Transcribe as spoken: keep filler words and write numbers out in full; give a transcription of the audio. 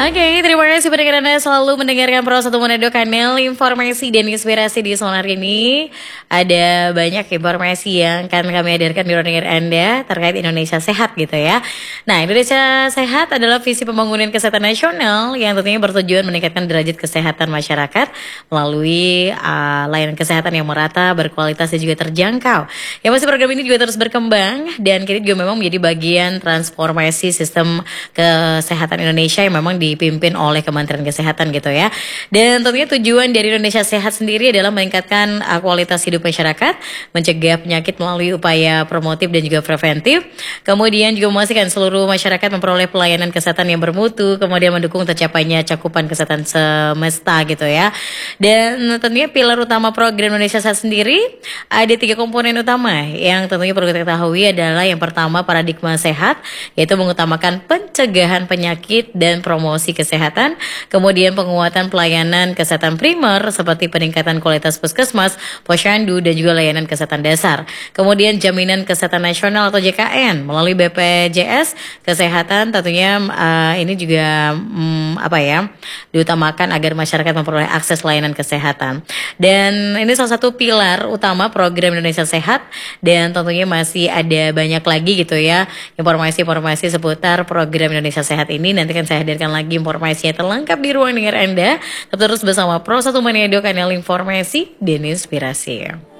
Oke, terima kasih pendengar Anda selalu mendengarkan Pro satu Manado, kanal informasi dan inspirasi di Sonar ini. Ada banyak informasi yang akan kami hadirkan di pendengar Anda terkait Indonesia Sehat gitu ya. Nah, Indonesia Sehat adalah visi pembangunan kesehatan nasional yang tentunya bertujuan meningkatkan derajat kesehatan masyarakat melalui uh, layanan kesehatan yang merata, berkualitas dan juga terjangkau. Yang pasti program ini juga terus berkembang dan kini juga memang menjadi bagian transformasi sistem kesehatan Indonesia yang memang dipimpin oleh Kementerian Kesehatan gitu ya. Dan tentunya tujuan dari Indonesia Sehat sendiri adalah meningkatkan uh, kualitas hidup masyarakat, mencegah penyakit melalui upaya promotif dan juga preventif, kemudian juga memastikan seluruh masyarakat memperoleh pelayanan kesehatan yang bermutu, kemudian mendukung tercapainya cakupan kesehatan semesta gitu ya. Dan tentunya pilar utama program Indonesia Sehat sendiri ada tiga komponen utama yang tentunya perlu kita ketahui adalah yang pertama paradigma sehat, yaitu mengutamakan pencegahan penyakit dan promosi kesehatan, kemudian penguatan pelayanan kesehatan primer seperti peningkatan kualitas puskesmas, posyandu dan juga layanan kesehatan dasar. Kemudian jaminan kesehatan nasional atau J K N melalui B P J S kesehatan tentunya uh, ini juga um, apa ya diutamakan agar masyarakat memperoleh akses layanan kesehatan. Dan ini salah satu pilar utama program Indonesia Sehat dan tentunya masih ada banyak lagi gitu ya informasi-informasi seputar program Indonesia Sehat ini. Nanti kan saya hadirkan lagi informasinya terlengkap di ruang dengar Anda. Tetap terus bersama Pro satu Manado, kanal informasi dan inspirasi.